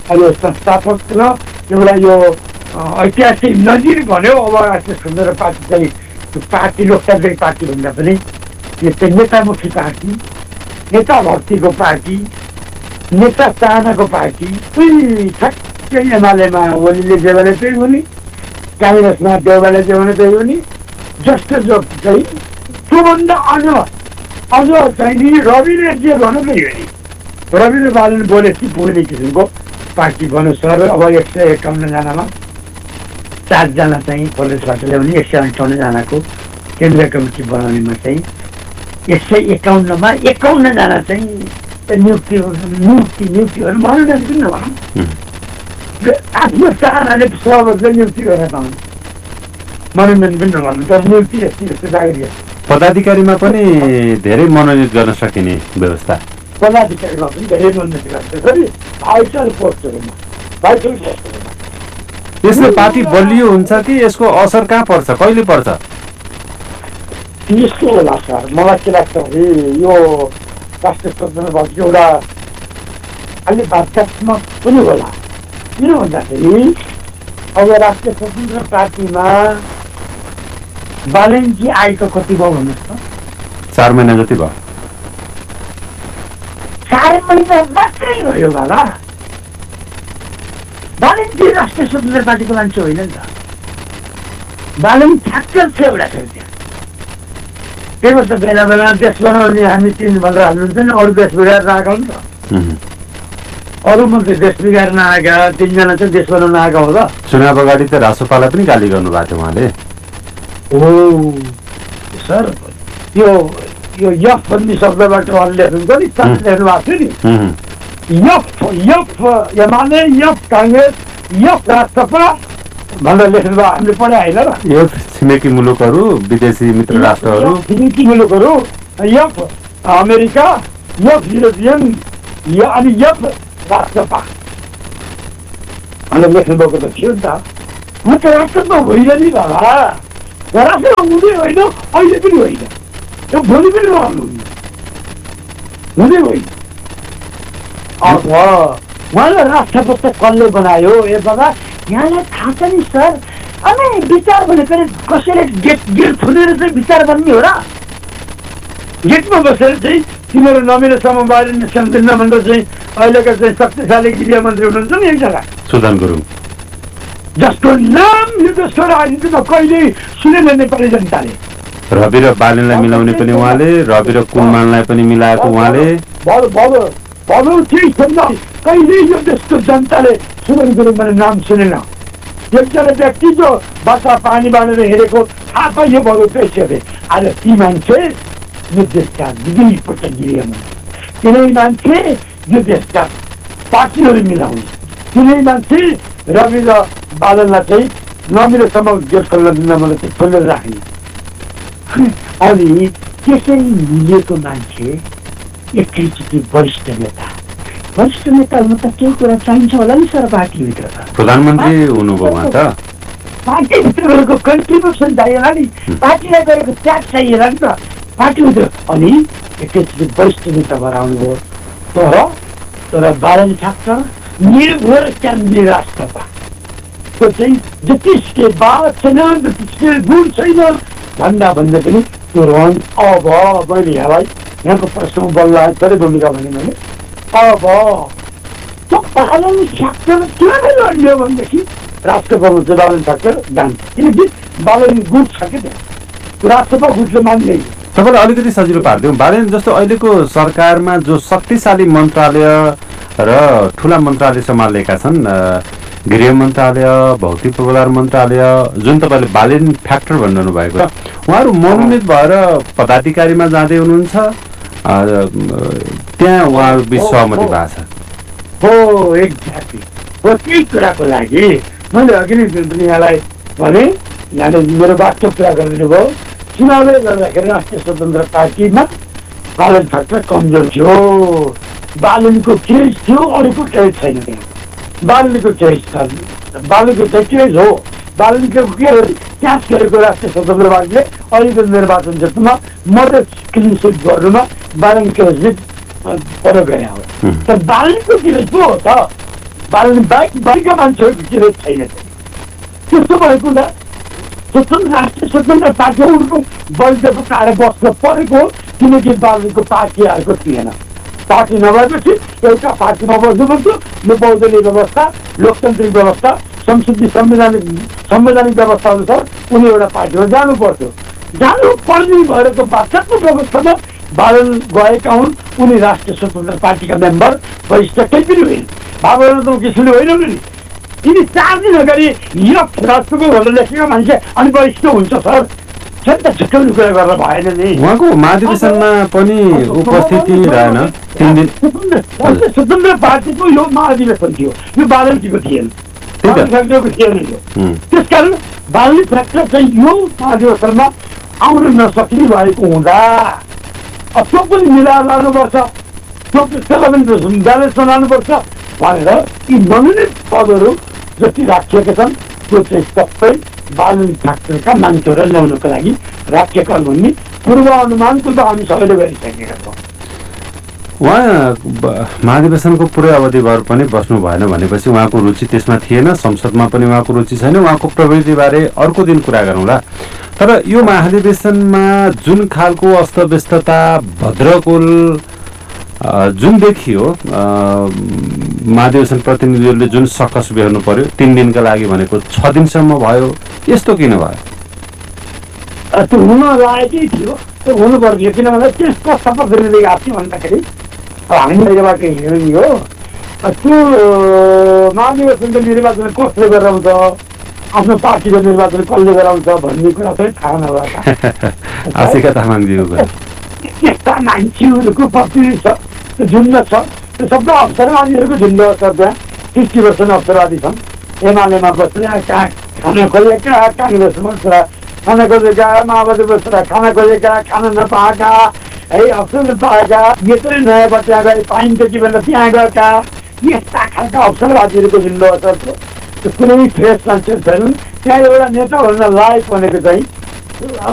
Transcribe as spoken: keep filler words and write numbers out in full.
अहिले संस्थापक र एउटा यो ऐतिहासिक नजिक भन्यो। अब राष्ट्रिय स्वतन्त्र पार्टी चाहिँ पार्टी लोकतान्त्रिक पार्टी भन्दा पनि यो चाहिँ नेतामुखी पार्टी, नेता भक्तिको पार्टी, नेता चाहनाको पार्टी। उही ठ्याक्कै एमालेमा ओलीले जे भने त्यही हुने, काङ्ग्रेसमा देउवाले जे भने त्यही हुने, जस्तो जो चाहिँ त्योभन्दा अझ अझ चाहिँ नि रविले जे भन्यो त्यही हो नि। रविले बालन बोलेपछि पुग्ने किसिमको पार्टी बन्यो सर। अब एक सय एकाउन्नजनामा चारजना चाहिँ प्रदेशबाट ल्याउने, एक सय अन्ठाउन्नजनाको केन्द्रीय कमिटी बनाउनेमा चाहिँ एक सय एकाउन्नमा एकाउन्नजना चाहिँ नियुक्ति नियुक्ति नियुक्तिहरू मनोनयन पनि नभनौँ, आफ्नो चाहनाले सहभागी नियुक्ति गरेर पाउनु, मनोनयन पनि नभन्नु, तर नियुक्ति यस्तो यस्तो जागिर। पदाधिकारीमा पनि धेरै मनोनित गर्न सकिने व्यवस्था, पदाधिकारीमा पनि धेरै मनोनित गर्छ फेरि भाइचल पोस्टहरूमा, भाइचल पोस्टहरूमा। यसले पार्टी बलियो हुन्छ कि यसको असर कहाँ पर्छ, कहिले पर्छ? यस्तो होला सर, मलाई के लाग्छ भने यो राष्ट्रिय स्वतन्त्र पार्टी एउटा अलि बाध्यात्मक पनि होला। किन भन्दाखेरि अब राष्ट्रिय स्वतन्त्र पार्टीमा बालनजी आएको कति भयो भन्नुहोस् त? चार महिना जति भयो। चार महिना मात्रै भयो बाबा। बालनजी राष्ट्रिय स्वतन्त्र पार्टीको मान्छे होइन नि त। बालन ठ्याक्कर छ एउटा थियो त्यहाँ। त्यही भएर त बेला बेला देश बनाउने हामी तिन भनेर हाल्नुहुन्छ नि, अरू देश बिगारेर आएको नि त। अरू मन्त्री देश बिगार्न आएका, तिनजना चाहिँ देश बनाउन आएका हो त। चुनाव अगाडि त रासोपालाई पनि गाली गर्नुभएको थियो उहाँले। हो सर, यो यो यफ भन्ने शब्दबाट उहाँले लेख्नुहुन्छ नि, लेख्नु भएको थियो नि, F F UML, F Congress, F राष्ट्रपा भनेर लेख्नुभयो। हामीले पढाइ होइन र? यो छिमेकी मुलुकहरू, विदेशी मित्र राष्ट्रहरू, छिमेकी मुलुकहरू, यफ अमेरिका, यफ युरोपियन अनि यफ राष्ट्रपा भनेर लेख्नुभएको त थियो नि त। म त राष्ट्रपा होइन नि बाबा, राष्ट्रमा हुँदै होइन, अहिले पनि होइन, यो भोलि पनि रहनु हुँदै होइन। अब उहाँलाई राष्ट्रपति त कसले बनायो? ए बाबा यहाँलाई थाहा छ नि सर, अनि विचार भनेको कसैले गेट गेट खुलेर चाहिँ विचार बन्ने हो र? गेटमा बसेर चाहिँ तिमीहरू नमिलेसम्म बाहिर निस्कन्दैन भनेर चाहिँ अहिलेका चाहिँ शक्तिशाली गृह मन्त्री हुनुहुन्छ नि एकजना सुदान गुरुङ, जसको नाम यो देशको राजनीतिमा कहिल्यै सुनेन नेपाली जनताले। रवि र बालनलाई मिलाउने पनि उहाँले, रवि र कुलमानलाई पनि मिलाएको उहाँले। कहिल्यै यो देशको जनताले सुदान गुरुङ भन्ने नाम सुनेन। एकजना व्यक्ति जो बाटा पानी बाँडेर हेरेको थाहा पाइयो भयो त्यसरी। आज ती मान्छे यो देशका विभिन्न गृह मन्त्री, तिनै मान्छे यो देशका पार्टीहरू मिलाउने, तिनै मान्छे रवि र बालनलाई चाहिँ नमिलेसम्म गेट खोल्न दिन मलाई चाहिँ खोलेर राख्ने। अनि त्यसै मिलेको मान्छे एकैचोटि वरिष्ठ नेता, वरिष्ठ नेता हुनु त केही कुरा चाहिन्छ होला नि सर पार्टीभित्र। प्रधानमन्त्री हुनुभयो उहाँ त। पार्टीभित्र गरेको कन्ट्रिब्युसन चाहिएला नि, पार्टीलाई गरेको त्याग चाहिएला नि त पार्टीभित्र। अनि एकैचोटि वरिष्ठ नेता भएर आउनुभयो। तर तर बालन ठ्याक्टर निर्भर केन्द्रीय राष्ट्रपा, त्यो चाहिँ जतिसकै बात छैन, जतिसकै गुण छैन भन्दा भन्दा पनि त्यो रहन। अब मैले यहाँलाई यहाँको प्रश्नमा बल लाग्यो, थोरै भूमिका भने मैले अब त्यो बालन ठ्याक्टर किन लड्ने हो भनेदेखि राष्ट्रपतिमा चाहिँ बालन ठ्याक्टर जान्छ, किनकि बालन गुट छ कि त्यहाँ, राष्ट्रपति गुटले मान्दैन। तपाईँलाई अलिकति सजिलो पारिदिउँ, बालन जस्तो अहिलेको सरकारमा जो शक्तिशाली मन्त्रालय र ठुला मन्त्रालय सम्हालेका छन्, गृह मन्त्रालय, भौतिक पूर्वाधार मन्त्रालय, जुन तपाईँले बालन फ्याक्टर भन्नु भएको, उहाँहरू मनोनित भएर पदाधिकारीमा जाँदै हुनुहुन्छ, त्यहाँ उहाँहरू बिच सहमति भएको छ। हो एक्ज्याक्टली हो, त्यही कुराको लागि मैले अघि नै पनि यहाँलाई भने, यहाँले मेरो वास्तव पुरा गरिदिनु भयो। चुनावले गर्दाखेरि राष्ट्रिय स्वतन्त्र पार्टीमा बालन फ्याक्टर कमजोर थियो, बालनको केस थियो, अरूको केस छैन। त्यहाँ बालनको केस छ, बालनको चाहिँ केस हो, बालनको के क्यास गरेको राष्ट्रिय स्वतन्त्र पार्टीले अहिलेको निर्वाचन क्षेत्रमा मद्दत क्लिन सिट गर्नुमा बालन केस पर गए हो। तर बालनको केस पो हो त, बालन बाइक बाइकका मान्छेहरूको किन छैन त्यस्तो भएको हुँदा स्वतन्त्र राष्ट्रिय स्वतन्त्र पार्टीहरूको बलिदाको कारण बस्न परेको किनकि बालनको पार्टीहरूको थिएन पार्टी नभएपछि एउटा पार्टीमा बस्नुपर्थ्यो यो बहुदलीय व्यवस्था लोकतान्त्रिक व्यवस्था संसदीय संवैधानिक संवैधानिक व्यवस्था अनुसार उनी एउटा पार्टीमा जानु पर्थ्यो जानु पर्ने भएको बाध्यतात्मक व्यवस्थामा बालन गएका हुन् उनी राष्ट्रिय स्वतन्त्र पार्टीका मेम्बर वरिष्ठ केही पनि होइन बाबुराम किसिमले होइन नि यिनी चार दिन अगाडि यो राष्ट्रको भनेर लेखेको मान्छे अनि वरिष्ठ हुन्छ सर त झुक्काउने कुरा गरेर भएन नि उहाँको महाधिवेशनमा पनि उपस्थिति रहेन तीन दिन स्वतन्त्र पार्टीको यो महाधिवेशन थियो यो बालनजीको थिएन फ्याक्टरको थिएन यो त्यसकारण बालनी फ्याक्टर चाहिँ यो महाधिवेशनमा आउन नसक्ने भएको हुँदा त्यो पनि मिलाएर लानुपर्छ त्यो त्यसलाई पनि ब्यालेन्समा लानुपर्छ भनेर यी मनोनित पदहरू जति राखिएका छन् त्यो चाहिँ सबै बालनी फ्याक्टरका मान्छेहरू ल्याउनको लागि राखिएका भन्ने पूर्वानुमानको त हामी सबैले गरिसकेका छौँ उहाँ महाधिवेशनको पुरै अवधिभर पनि बस्नु भएन भनेपछि उहाँको रुचि त्यसमा थिएन संसदमा पनि उहाँको रुचि छैन उहाँको प्रवृत्तिबारे अर्को दिन कुरा गरौँला तर यो महाधिवेशनमा जुन खालको अस्तव्यस्तता भद्रकुल जुन देखियो महाधिवेशन प्रतिनिधिहरूले जुन सकस बेहोर्नु पर्यो तीन दिनका लागि भनेको छ दिनसम्म भयो यस्तो किन भयो त्यो हुन लागेकै थियो त्यो हुनु पर्थ्यो किन भन्दा त्यसको शपथ आएको भन्दाखेरि हामी बाहिरबाट हेर्ने हो त्यो महाधिवेशनको निर्वाचन कसले गराउँछ आफ्नो पार्टीको निर्वाचन कसले गराउँछ भन्ने कुरा चाहिँ थाहा नभएका आशिका तामाङज्यूको त्यस्ता मान्छेहरूको प्रतिनिधि छ त्यो झुन्ड छ त्यो सबै अवसरवादीहरूको झुन्ड छ त्यहाँ सिक्सटी पर्सेन्ट अवसरवादी छन् एमालेमा बसेर कहाँ खाना खोजेका काङ्ग्रेसमा बसेर खाना खोजेका माओवादी बसेर खाना खोजेका खाना नपाएका है अवसर नपाएका यत्रै नयाँ बच्चा गए पाइन्छ कि भनेर त्यहाँ गएका यस्ता खालका अवसरवादीहरूको झुन्ड छ त्यो कुनै फ्रेस मान्छे छैनन् त्यहाँ एउटा नेता भन्न लायक भनेको चाहिँ